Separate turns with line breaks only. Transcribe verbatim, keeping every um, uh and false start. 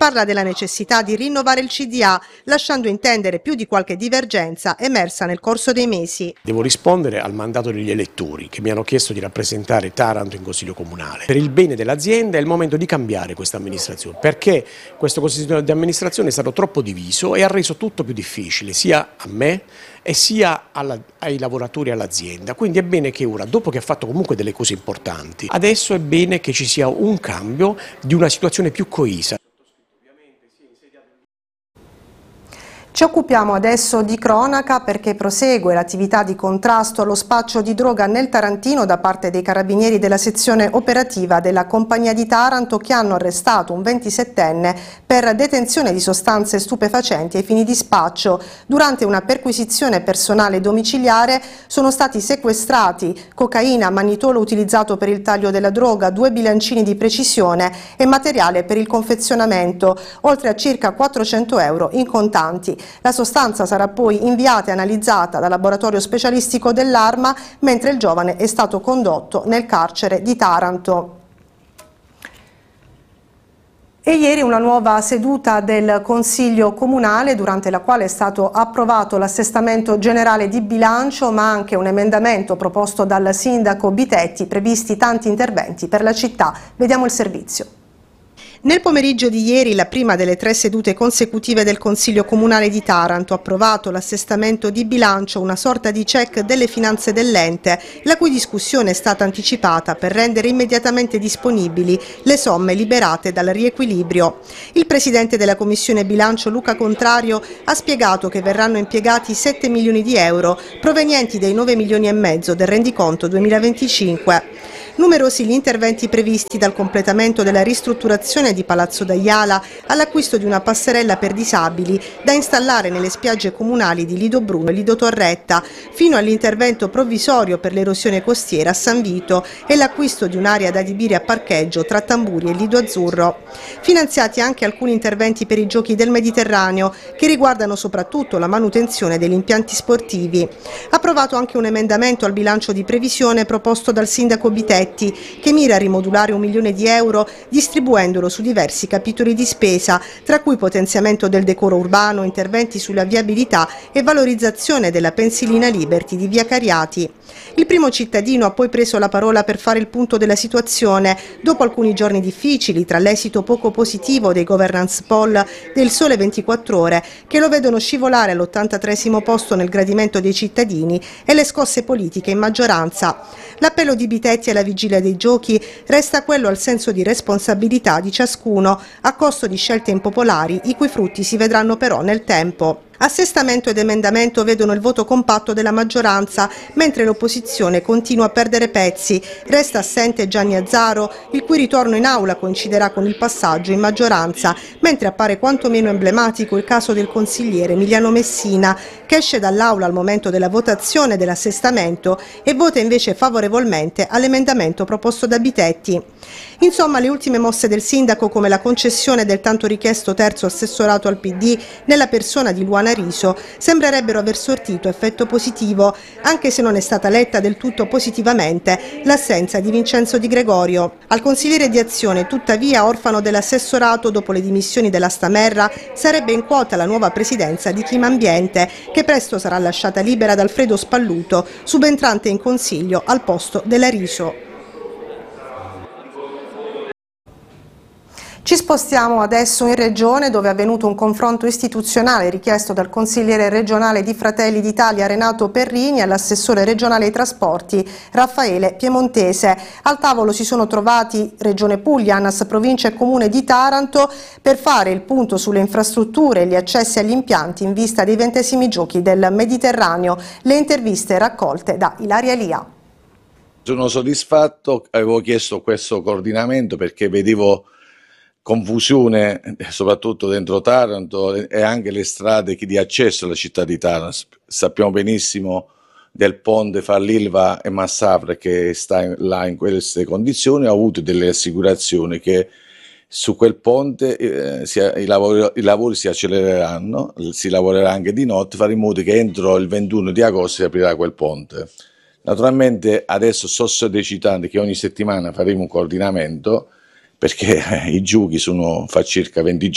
parla della necessità di rinnovare il C D A, lasciando intendere più di qualche divergenza emersa nel corso dei mesi.
Devo rispondere al mandato degli elettori che mi hanno chiesto di rappresentare Taranto in Consiglio Comunale. Per il bene dell'azienda è il momento di cambiare questa amministrazione, perché questo Consiglio di amministrazione è stato troppo diviso e ha reso tutto più difficile, sia a me e sia alla, ai lavoratori e all'azienda. Quindi è bene che ora, dopo che ha fatto comunque delle cose importanti, adesso è bene che ci sia un cambio di una situazione più coesa.
Ci occupiamo adesso di cronaca perché prosegue l'attività di contrasto allo spaccio di droga nel Tarantino da parte dei carabinieri della sezione operativa della Compagnia di Taranto, che hanno arrestato un ventisettenne per detenzione di sostanze stupefacenti ai fini di spaccio. Durante una perquisizione personale domiciliare sono stati sequestrati cocaina, mannitolo utilizzato per il taglio della droga, due bilancini di precisione e materiale per il confezionamento, oltre a circa quattrocento euro in contanti. La sostanza sarà poi inviata e analizzata dal laboratorio specialistico dell'Arma, mentre il giovane è stato condotto nel carcere di Taranto. E ieri una nuova seduta del Consiglio Comunale, durante la quale è stato approvato l'assestamento generale di bilancio, ma anche un emendamento proposto dal sindaco Bitetti, previsti tanti interventi per la città. Vediamo il servizio. Nel pomeriggio di ieri, la prima delle tre sedute consecutive del Consiglio Comunale di Taranto ha approvato l'assestamento di bilancio, una sorta di check delle finanze dell'ente, la cui discussione è stata anticipata per rendere immediatamente disponibili le somme liberate dal riequilibrio. Il presidente della Commissione Bilancio, Luca Contrario, ha spiegato che verranno impiegati sette milioni di euro provenienti dai nove milioni e mezzo del rendiconto duemilaventicinque. Numerosi gli interventi previsti, dal completamento della ristrutturazione di Palazzo d'Aiala all'acquisto di una passerella per disabili da installare nelle spiagge comunali di Lido Bruno e Lido Torretta, fino all'intervento provvisorio per l'erosione costiera a San Vito e l'acquisto di un'area da adibire a parcheggio tra Tamburi e Lido Azzurro. Finanziati anche alcuni interventi per i Giochi del Mediterraneo, che riguardano soprattutto la manutenzione degli impianti sportivi. Approvato anche un emendamento al bilancio di previsione proposto dal sindaco Bitetti, che mira a rimodulare un milione di euro distribuendolo su diversi capitoli di spesa, tra cui potenziamento del decoro urbano, interventi sulla viabilità e valorizzazione della pensilina Liberty di via Cariati. Il primo cittadino ha poi preso la parola per fare il punto della situazione, dopo alcuni giorni difficili, tra l'esito poco positivo dei governance poll del Sole ventiquattro Ore, che lo vedono scivolare all'ottantatreesimo posto nel gradimento dei cittadini, e le scosse politiche in maggioranza. L'appello di Bitetti alla vigilia dei Giochi resta quello al senso di responsabilità di ciascuno, a costo di scelte impopolari, i cui frutti si vedranno però nel tempo. Assestamento ed emendamento vedono il voto compatto della maggioranza, mentre l'opposizione continua a perdere pezzi. Resta assente Gianni Azzaro, il cui ritorno in aula coinciderà con il passaggio in maggioranza, mentre appare quantomeno emblematico il caso del consigliere Emiliano Messina, che esce dall'aula al momento della votazione dell'assestamento e vota invece favorevolmente all'emendamento proposto da Bitetti. Insomma, le ultime mosse del sindaco, come la concessione del tanto richiesto terzo assessorato al P D nella persona di Luana Riso, sembrerebbero aver sortito effetto positivo, anche se non è stata letta del tutto positivamente l'assenza di Vincenzo Di Gregorio. Al consigliere di Azione, tuttavia orfano dell'assessorato dopo le dimissioni della Stamerra, sarebbe in quota la nuova presidenza di Clima Ambiente, che presto sarà lasciata libera da Alfredo Spalluto, subentrante in consiglio al posto della Riso. Ci spostiamo adesso in Regione, dove è avvenuto un confronto istituzionale richiesto dal consigliere regionale di Fratelli d'Italia Renato Perrini e all'assessore regionale ai trasporti Raffaele Piemontese. Al tavolo si sono trovati Regione Puglia, ANAS, Provincia e Comune di Taranto per fare il punto sulle infrastrutture e gli accessi agli impianti in vista dei ventesimi Giochi del Mediterraneo. Le interviste raccolte da Ilaria Elia.
Sono soddisfatto, avevo chiesto questo coordinamento perché vedevo confusione soprattutto dentro Taranto e anche le strade di accesso alla città di Taranto. Sappiamo benissimo del ponte fra l'Ilva e Massafra che sta là in queste condizioni. Ho avuto delle assicurazioni che su quel ponte eh, si, i, lavori, i lavori si accelereranno, si lavorerà anche di notte, fare in modo che entro il ventuno di agosto si aprirà quel ponte. Naturalmente adesso sto sollecitando che ogni settimana faremo un coordinamento, perché i giochi sono fa circa venti giorni